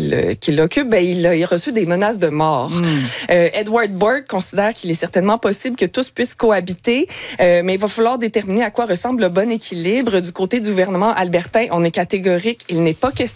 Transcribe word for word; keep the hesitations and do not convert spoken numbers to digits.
qu'il qu'il occupe, ben, il, a, il a reçu des menaces de mort. Mm. Euh, Edward Burke considère qu'il est certainement possible que tous puissent cohabiter, euh, mais il va falloir déterminer à quoi ressemble le bon équilibre. Du côté du gouvernement albertain, on est catégorique, il n'est pas question